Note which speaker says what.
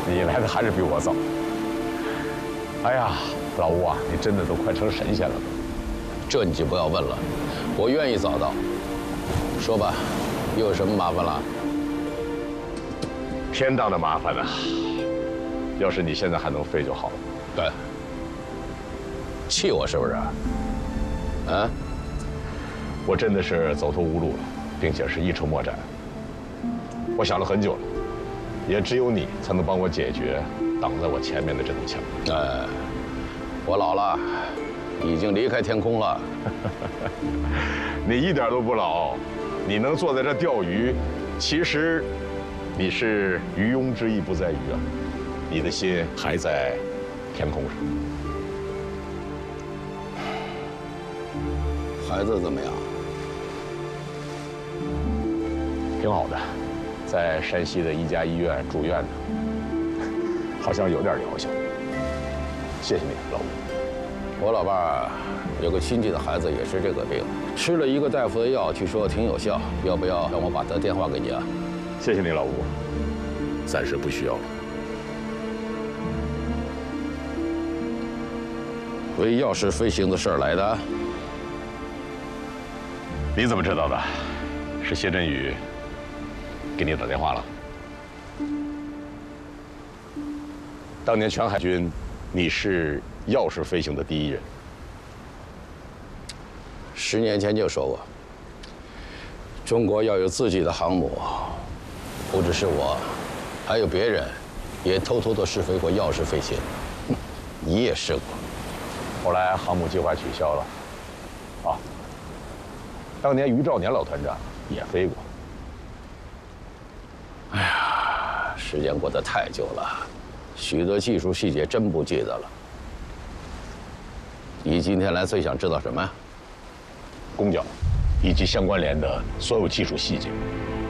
Speaker 1: 你来的还是比我早。哎呀，老吴啊，你真的都快成神仙了。
Speaker 2: 这你就不要问了，我愿意早到。说吧，又有什么麻烦了？
Speaker 1: 天大的麻烦啊！要是你现在还能飞就好了。
Speaker 2: 对，气我是不是？啊？
Speaker 1: 我真的是走投无路了，并且是一筹莫展。我想了很久了，也只有你才能帮我解决挡在我前面的这堵墙。
Speaker 2: 哎，我老了，已经离开天空了。
Speaker 1: 你一点都不老，你能坐在这钓鱼，其实你是渔翁之意不在鱼啊，你的心还在天空上。
Speaker 2: 孩子怎么样？
Speaker 1: 挺好的，在山西的一家医院住院呢，好像有点疗效。谢谢你，老吴。
Speaker 2: 我老伴儿有个亲戚的孩子也是这个病，吃了一个大夫的药，据说挺有效。要不要让我把他电话给你啊？
Speaker 1: 谢谢你，老吴。暂时不需要了。
Speaker 2: 为药师飞行的事儿来的？
Speaker 1: 你怎么知道的？是谢振宇给你打电话了？当年全海军，你是药师飞行的第一人。
Speaker 2: 10年前就说过，中国要有自己的航母。不只是我，还有别人，也偷偷的试飞过药师飞行。你也试过。
Speaker 1: 后来航母计划取消了。啊，当年于兆年老团长也飞过。
Speaker 2: 哎呀，时间过得太久了，许多技术细节真不记得了。你今天来最想知道什么呀？
Speaker 1: 攻角，以及相关联的所有技术细节。